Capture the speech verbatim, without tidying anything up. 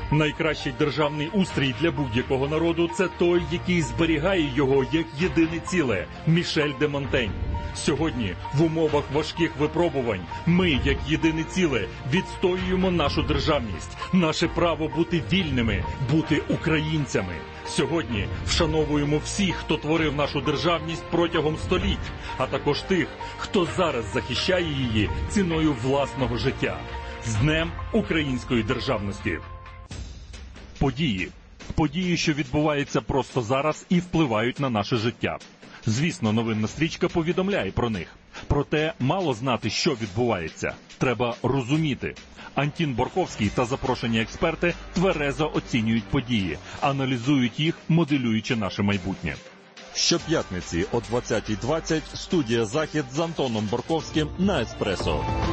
Найкращий державний устрій для будь-якого народу – це той, який зберігає його як єдине ціле – Мішель де Монтень. Сьогодні, в умовах важких випробувань, ми, як єдине ціле, відстоюємо нашу державність, наше право бути вільними, бути українцями. Сьогодні вшановуємо всіх, хто творив нашу державність протягом століть, а також тих, хто зараз захищає її ціною власного життя. З Днем української державності! Події. Події, що відбуваються просто зараз і впливають на наше життя. Звісно, новинна стрічка повідомляє про них. Проте мало знати, що відбувається. Треба розуміти. Антін Борковський та запрошені експерти тверезо оцінюють події, аналізують їх, моделюючи наше майбутнє. Щоп'ятниці о двадцятій двадцять студія «Захід» з Антоном Борковським на «Еспресо».